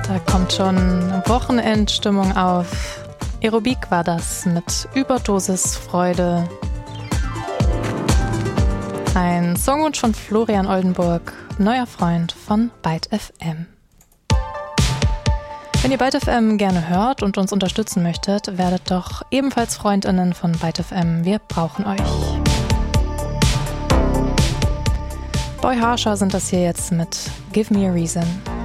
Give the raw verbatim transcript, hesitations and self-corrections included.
Da kommt schon Wochenendstimmung auf. Aerobik war das mit Überdosis Freude. Ein Songwunsch von Florian Oldenburg, neuer Freund von Byte F M. Wenn ihr Byte F M gerne hört und uns unterstützen möchtet, werdet doch ebenfalls FreundInnen von Byte F M. Wir brauchen euch. Boy Harsher sind das hier jetzt mit Give Me a Reason.